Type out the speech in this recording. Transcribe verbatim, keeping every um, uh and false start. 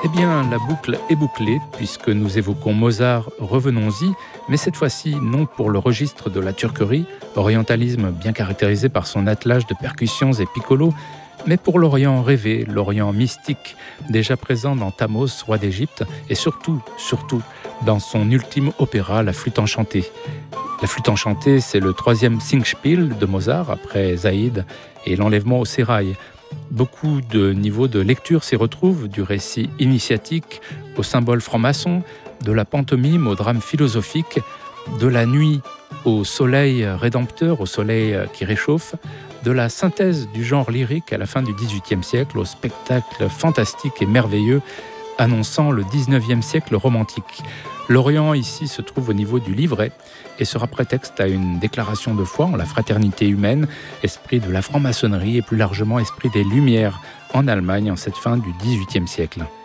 Eh bien, la boucle est bouclée, puisque nous évoquons Mozart, revenons-y, mais cette fois-ci non pour le registre de la turquerie, orientalisme bien caractérisé par son attelage de percussions et piccolos, mais pour l'Orient rêvé, l'Orient mystique, déjà présent dans Thamos, roi d'Égypte, et surtout, surtout, dans son ultime opéra, La Flûte enchantée. La Flûte enchantée, c'est le troisième Singspiel de Mozart, après Zaïd et l'enlèvement au sérail. Beaucoup de niveaux de lecture s'y retrouvent, du récit initiatique au symbole franc-maçon, de la pantomime au drame philosophique, de la nuit au soleil rédempteur, au soleil qui réchauffe, de la synthèse du genre lyrique à la fin du dix-huitième siècle au spectacle fantastique et merveilleux annonçant le dix-neuvième siècle romantique. L'Orient ici se trouve au niveau du livret et sera prétexte à une déclaration de foi en la fraternité humaine, esprit de la franc-maçonnerie et plus largement esprit des Lumières en Allemagne en cette fin du dix-huitième siècle.